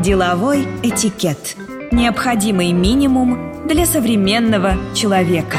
Деловой этикет. Необходимый минимум для современного человека.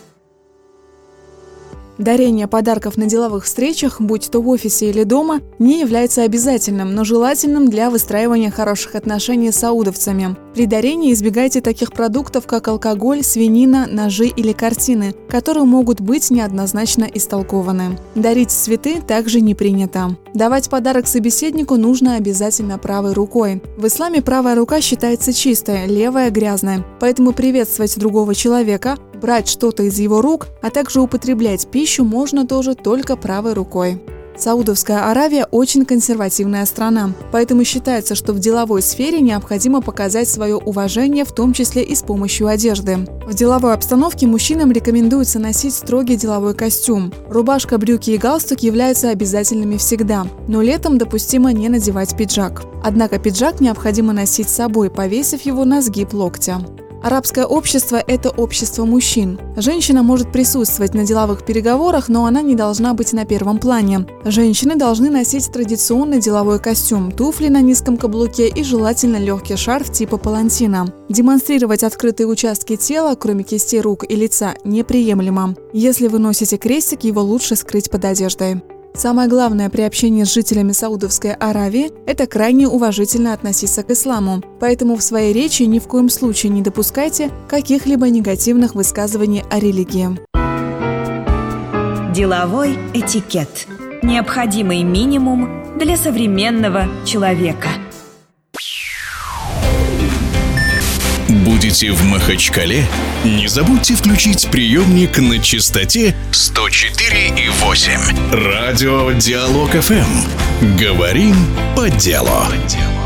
Дарение подарков на деловых встречах, будь то в офисе или дома, не является обязательным, но желательным для выстраивания хороших отношений с саудовцами. При дарении избегайте таких продуктов, как алкоголь, свинина, ножи или картины, которые могут быть неоднозначно истолкованы. Дарить цветы также не принято. Давать подарок собеседнику нужно обязательно правой рукой. В исламе правая рука считается чистой, левая – грязной. Поэтому приветствовать другого человека, брать что-то из его рук, а также употреблять пищу можно тоже только правой рукой. Саудовская Аравия очень консервативная страна, поэтому считается, что в деловой сфере необходимо показать свое уважение, в том числе и с помощью одежды. В деловой обстановке мужчинам рекомендуется носить строгий деловой костюм. Рубашка, брюки и галстук являются обязательными всегда, но летом допустимо не надевать пиджак. Однако пиджак необходимо носить с собой, повесив его на сгиб локтя. Арабское общество – это общество мужчин. Женщина может присутствовать на деловых переговорах, но она не должна быть на первом плане. Женщины должны носить традиционный деловой костюм, туфли на низком каблуке и желательно легкий шарф типа палантина. Демонстрировать открытые участки тела, кроме кистей рук и лица, неприемлемо. Если вы носите крестик, его лучше скрыть под одеждой. Самое главное при общении с жителями Саудовской Аравии – это крайне уважительно относиться к исламу. Поэтому в своей речи ни в коем случае не допускайте каких-либо негативных высказываний о религии. Деловой этикет. Необходимый минимум для современного человека. Будете в Махачкале? Не забудьте включить приемник на частоте 104,8. Радио Диалог ФМ. Говорим по делу.